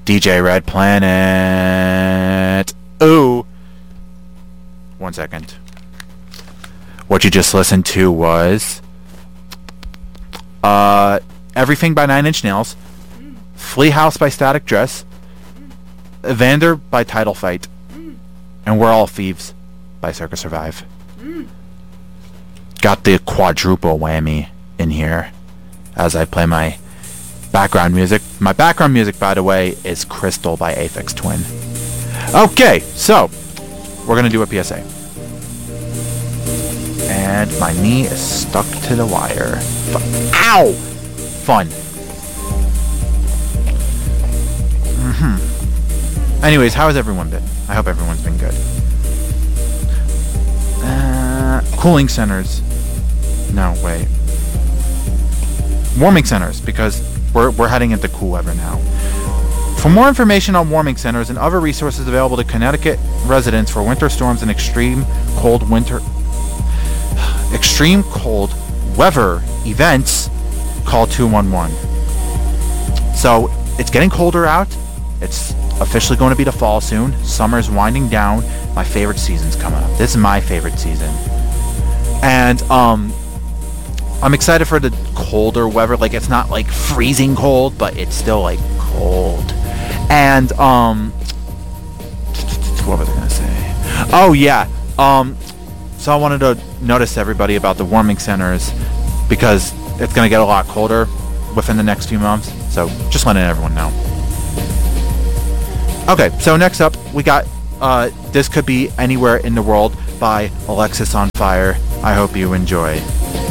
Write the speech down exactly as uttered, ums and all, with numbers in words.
D J Red Planet. Ooh. One second. What you just listened to was uh, Everything by Nine Inch Nails, mm. Flea House by Static Dress, mm. Evander by Title Fight, mm. and We're All Thieves by Circa Survive. Mm. Got the quadruple whammy in here as I play my background music. My background music, by the way, is Crystal by Aphex Twin. Okay, so we're going to do a P S A. And my knee is stuck to the wire. F- Ow! Fun. Mm-hmm. Anyways, how has everyone been? I hope everyone's been good. Uh, cooling centers. No, wait. Warming centers, because we're we're heading into cool weather now. For more information on warming centers and other resources available to Connecticut residents for winter storms and extreme cold winter extreme cold weather events, call two one one. So it's getting colder out. It's officially going to be the fall soon. Summer's winding down. My favorite season's coming up. This is my favorite season. And um I'm excited for the colder weather. Like, it's not like freezing cold, but it's still like cold. And um what was I gonna say? Oh yeah. Um so I wanted to notice everybody about the warming centers, because it's gonna get a lot colder within the next few months. So just letting everyone know. Okay, so next up we got uh This Could Be Anywhere in the World by Alexis on Fire. I hope you enjoy.